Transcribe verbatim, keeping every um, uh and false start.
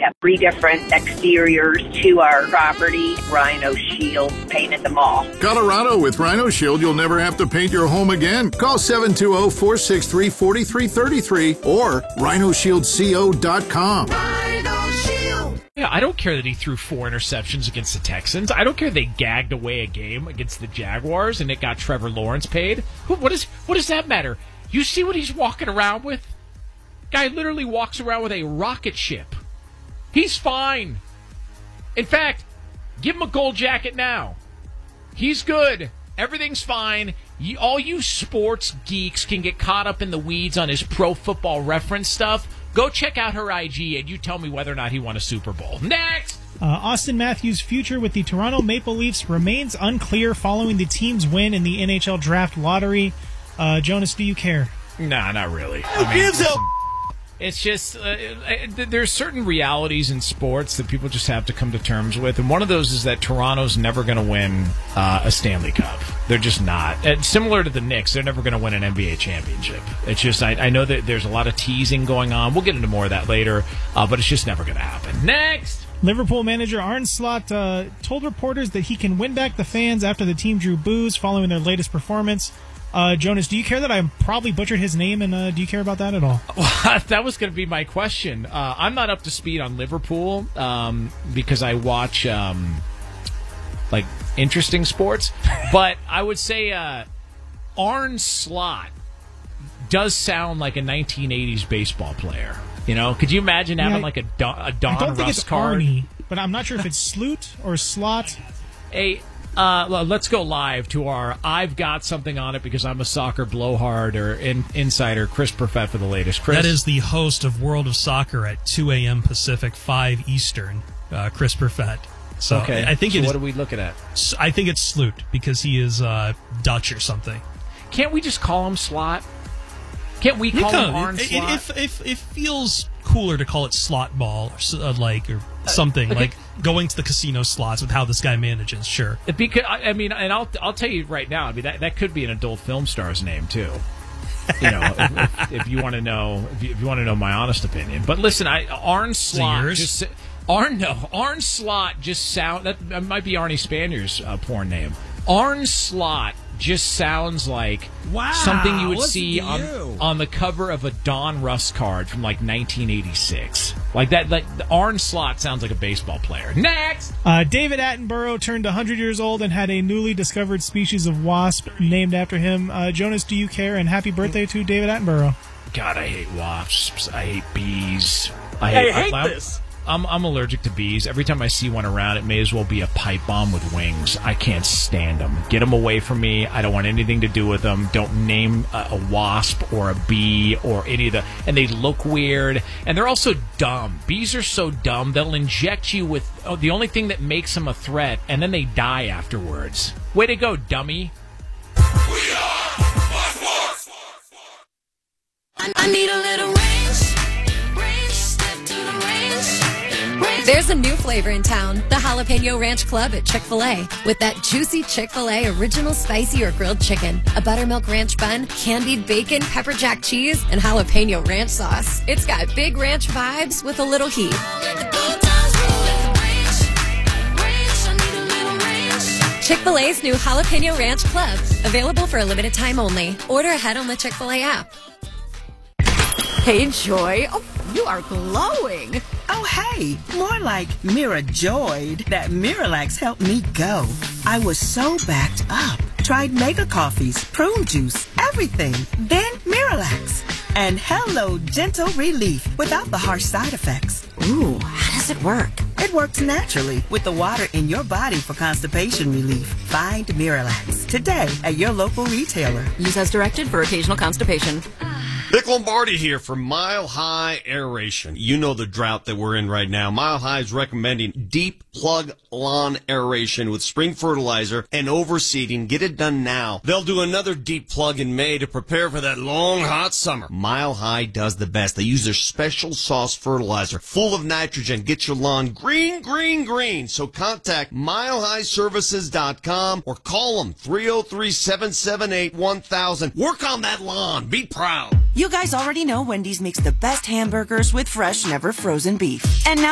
have three different exteriors to our property. Rhino Shield painted them all. Colorado, with Rhino Shield, you'll never have to paint your home again. Call seven two zero, four six three, four three three three or rhino shield co dot com. Yeah, I don't care that he threw four interceptions against the Texans. I don't care they gagged away a game against the Jaguars and it got Trevor Lawrence paid. Who, what, is, what does that matter? You see what he's walking around with? Guy literally walks around with a rocket ship. He's fine. In fact, give him a gold jacket now. He's good. Everything's fine. You, all you sports geeks can get caught up in the weeds on his Pro Football Reference stuff. Go check out her I G and you tell me whether or not he won a Super Bowl. Next! Uh, Austin Matthews' future with the Toronto Maple Leafs remains unclear following the team's win in the N H L Draft Lottery. Uh, Jonas, do you care? Nah, not really. Who I mean, gives a... It's just, uh, there's certain realities in sports that people just have to come to terms with. And one of those is that Toronto's never going to win uh, a Stanley Cup. They're just not. And similar to the Knicks, they're never going to win an N B A championship. It's just, I, I know that there's a lot of teasing going on. We'll get into more of that later, uh, but it's just never going to happen. Next! Liverpool manager Arne Slot uh, told reporters that he can win back the fans after the team drew boos following their latest performance. Uh, Jonas, do you care that I probably butchered his name, and uh, do you care about that at all? Well, that was going to be my question. Uh, I'm not up to speed on Liverpool um, because I watch um, like interesting sports, but I would say uh, Arne Slot does sound like a nineteen eighties baseball player. You know, could you imagine having yeah, like a Don, a Don I don't think Russ it's card? Arnie, but I'm not sure if it's Sloot or Slot. A Uh, well, let's go live to our I've got something on it because I'm a soccer blowhard or in, insider, Chris Perfett for the latest. Chris? That is the host of World of Soccer at two a.m. Pacific, five Eastern, uh, Chris Perfett. So okay. I think so it is, what are we looking at? I think it's Sloot because he is uh, Dutch or something. Can't we just call him Slot? Can't we call him Arne it, Slot? It, if, if, it feels cooler to call it slot ball or uh, like or something uh, okay. like going to the casino slots with how this guy manages. Sure, because I mean, and I'll I'll tell you right now. I mean, that that could be an adult film star's name too. You know, if, if, if you want to know, if you, if you want to know my honest opinion. But listen, I Arne Slot just Arne no Arne Slot just sound that, that might be Arnie Spanier's uh, porn name. Arne Slot just sounds like wow, something you would listen see on, on the cover of a Don Russ card from like nineteen eighty-six. Like that, like Arne Slot sounds like a baseball player. Next! Uh, David Attenborough turned one hundred years old and had a newly discovered species of wasp named after him. Uh, Jonas, do you care? And happy birthday to David Attenborough. God, I hate wasps. I hate bees. I hate, I hate I, this. I'm I'm allergic to bees. Every time I see one around, it may as well be a pipe bomb with wings. I can't stand them. Get them away from me. I don't want anything to do with them. Don't name a, a wasp or a bee or any of the... And they look weird. And they're also dumb. Bees are so dumb, they'll inject you with oh, the only thing that makes them a threat, and then they die afterwards. Way to go, dummy. We are Buzzworks. I, I need a little range. There's a new flavor in town, the Jalapeno Ranch Club at Chick-fil-A. With that juicy Chick-fil-A original spicy or grilled chicken, a buttermilk ranch bun, candied bacon, pepper jack cheese, and jalapeno ranch sauce. It's got big ranch vibes with a little heat. Chick-fil-A's new Jalapeno Ranch Club, available for a limited time only. Order ahead on the Chick-fil-A app. Hey, Joy. Oh, you are glowing. Oh, hey, more like Mirajoyed. That Miralax helped me go. I was so backed up. Tried mega coffees, prune juice, everything. Then Miralax. And hello, gentle relief without the harsh side effects. Ooh, how does it work? It works naturally with the water in your body for constipation relief. Find Miralax today at your local retailer. Use as directed for occasional constipation. Vic Lombardi here for Mile High Aeration. You know the drought that we're in right now. Mile High is recommending deep plug lawn aeration with spring fertilizer and overseeding. Get it done now. They'll do another deep plug in May to prepare for that long, hot summer. Mile High does the best. They use their special sauce fertilizer full of nitrogen. Get your lawn green, green, green. So contact mile high services dot com or call them three oh three, seven seven eight, one thousand. Work on that lawn. Be proud. You guys already know Wendy's makes the best hamburgers with fresh, never frozen beef. And now